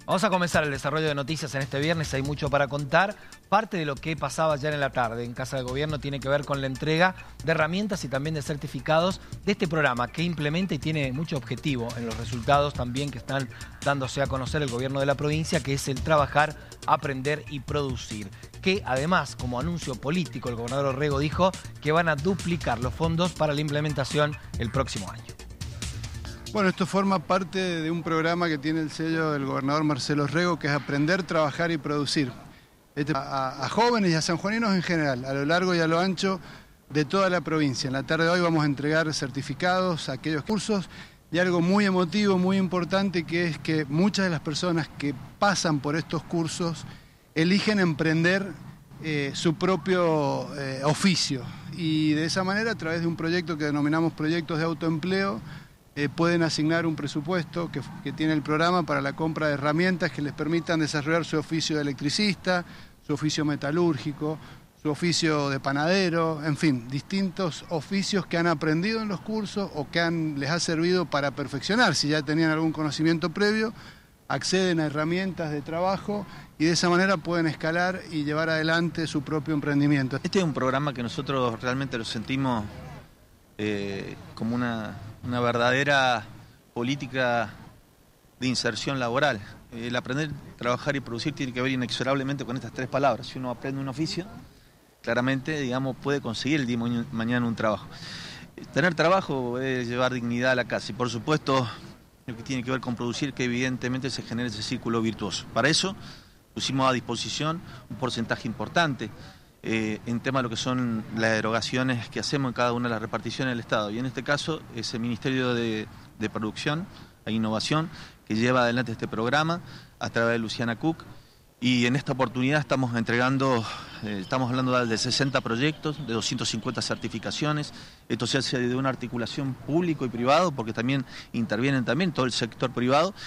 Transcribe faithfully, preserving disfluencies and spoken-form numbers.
Vamos a comenzar el desarrollo de noticias en este viernes, hay mucho para contar. Parte de lo que pasaba ayer en la tarde en Casa de Gobierno tiene que ver con la entrega de herramientas y también de certificados de este programa que implementa y tiene mucho objetivo en los resultados también que están dándose a conocer el gobierno de la provincia, que es el trabajar, aprender y producir. Que además, como anuncio político, el gobernador Orrego dijo que van a duplicar los fondos para la implementación el próximo año. Bueno, esto forma parte de un programa que tiene el sello del gobernador Marcelo Orrego, que es aprender, trabajar y producir. Este, a, a jóvenes y a sanjuaninos en general, a lo largo y a lo ancho de toda la provincia. En la tarde de hoy vamos a entregar certificados a aquellos cursos y algo muy emotivo, muy importante, que es que muchas de las personas que pasan por estos cursos eligen emprender eh, su propio eh, oficio. Y de esa manera, a través de un proyecto que denominamos proyectos de autoempleo, Eh, pueden asignar un presupuesto que, que tiene el programa para la compra de herramientas que les permitan desarrollar su oficio de electricista, su oficio metalúrgico, su oficio de panadero, en fin, distintos oficios que han aprendido en los cursos o que han, les ha servido para perfeccionar. Si ya tenían algún conocimiento previo, acceden a herramientas de trabajo y de esa manera pueden escalar y llevar adelante su propio emprendimiento. Este es un programa que nosotros realmente lo sentimos eh, como una... una verdadera política de inserción laboral. El aprender, trabajar y producir tiene que ver inexorablemente con estas tres palabras. Si uno aprende un oficio, claramente, digamos, puede conseguir el día de mañana un trabajo. Tener trabajo es llevar dignidad a la casa y, por supuesto, lo que tiene que ver con producir, que evidentemente se genere ese círculo virtuoso. Para eso pusimos a disposición un porcentaje importante Eh, en tema de lo que son las erogaciones que hacemos en cada una de las reparticiones del Estado. Y en este caso es el Ministerio de, de Producción e Innovación que lleva adelante este programa a través de Luciana Cook. Y en esta oportunidad estamos entregando, eh, estamos hablando de sesenta proyectos, de doscientas cincuenta certificaciones. Esto se hace de una articulación público y privado, porque también intervienen también todo el sector privado.